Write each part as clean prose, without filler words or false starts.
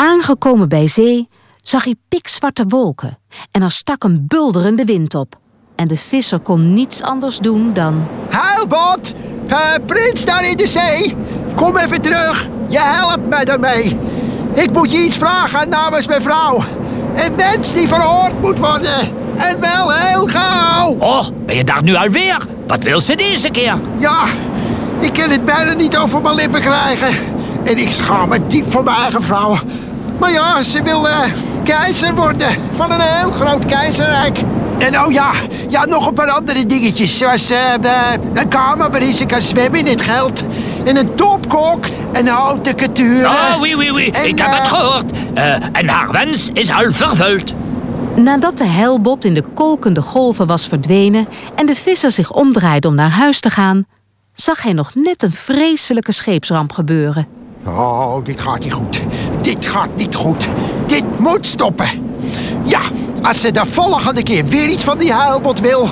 Aangekomen bij zee zag hij pikzwarte wolken en er stak een bulderende wind op. En de visser kon niets anders doen dan... Heilbot, prins daar in de zee, kom even terug. Je helpt mij daarmee. Ik moet je iets vragen namens mijn vrouw. Een mens die verhoord moet worden. En wel heel gauw. Oh, ben je daar nu alweer? Wat wil ze deze keer? Ja, ik kan het bijna niet over mijn lippen krijgen. En ik schaam me diep voor mijn eigen vrouw. Maar ja, ze wil keizer worden van een heel groot keizerrijk. En oh ja, nog een paar andere dingetjes. Zoals een kamer waarin ze kan zwemmen in het geld. En een topkok, een houten couture. Oh, oui. Ik heb het gehoord. En haar wens is al vervuld. Nadat de heilbot in de kolkende golven was verdwenen en de visser zich omdraaide om naar huis te gaan, zag hij nog net een vreselijke scheepsramp gebeuren. Oh, dit gaat niet goed. Dit gaat niet goed. Dit moet stoppen. Ja, als ze de volgende keer weer iets van die heilbot wil,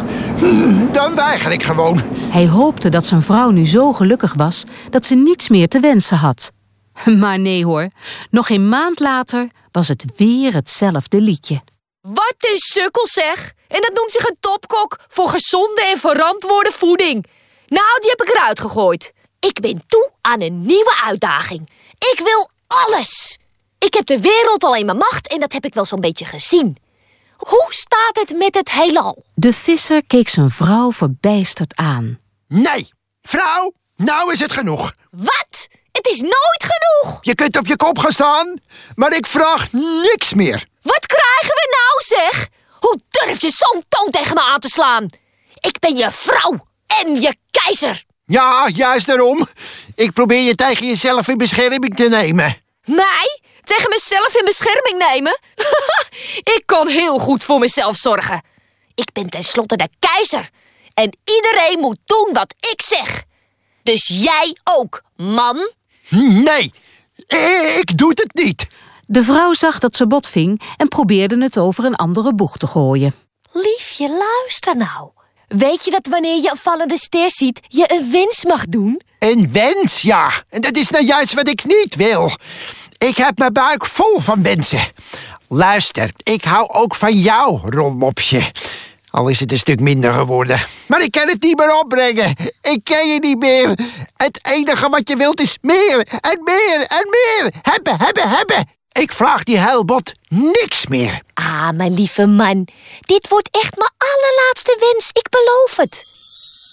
dan weiger ik gewoon. Hij hoopte dat zijn vrouw nu zo gelukkig was dat ze niets meer te wensen had. Maar nee hoor, nog een maand later was het weer hetzelfde liedje. Wat een sukkel zeg! En dat noemt zich een topkok voor gezonde en verantwoorde voeding. Nou, die heb ik eruit gegooid. Ik ben toe aan een nieuwe uitdaging. Ik wil alles. Ik heb de wereld al in mijn macht en dat heb ik wel zo'n beetje gezien. Hoe staat het met het heelal? De visser keek zijn vrouw verbijsterd aan. Nee, vrouw, nou is het genoeg. Wat? Het is nooit genoeg. Je kunt op je kop gaan staan, maar ik vraag niks meer. Wat krijgen we nou, zeg? Hoe durf je zo'n toon tegen me aan te slaan? Ik ben je vrouw en je keizer. Ja, juist daarom. Ik probeer je tegen jezelf in bescherming te nemen. Mij? Tegen mezelf in bescherming nemen? Ik kan heel goed voor mezelf zorgen. Ik ben tenslotte de keizer. En iedereen moet doen wat ik zeg. Dus jij ook, man? Nee, ik doe het niet. De vrouw zag dat ze bot ving en probeerde het over een andere boeg te gooien. Liefje, luister nou. Weet je dat wanneer je een vallende ster ziet, je een wens mag doen? Een wens, ja. En dat is nou juist wat ik niet wil. Ik heb mijn buik vol van wensen. Luister, ik hou ook van jou, rolmopsje. Al is het een stuk minder geworden. Maar ik kan het niet meer opbrengen. Ik ken je niet meer. Het enige wat je wilt is meer en meer en meer. Hebben. Ik vraag die heilbot niks meer. Ah, mijn lieve man. Dit wordt echt mijn allerlaatste wens. Ik beloof het.